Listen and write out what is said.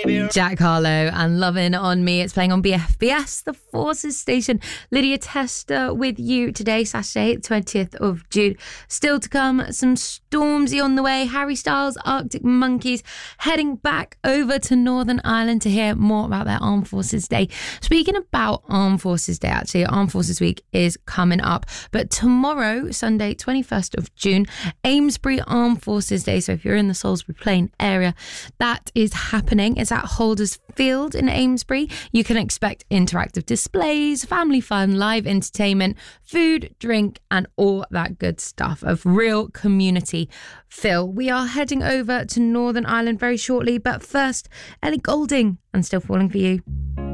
Jack Harlow and Lovin' On Me. It's playing on BFBS, the Forces station. Lydia Tester with you today, Saturday, 20th of June. Still to come, some Stormzy on the way. Harry Styles, Arctic Monkeys, heading back over to Northern Ireland to hear more about their Armed Forces Day. Speaking about Armed Forces Day, actually, Armed Forces Week is coming up. But tomorrow, Sunday, 21st of June, Amesbury Armed Forces Day. So if you're in the Salisbury Plain area, that is happening. It's at Holders Field in Amesbury. You can expect interactive displays, family fun, live entertainment, food, drink, and all that good stuff of real community feel. We are heading over to Northern Ireland very shortly, but first, Ellie Goulding and Still Falling For You.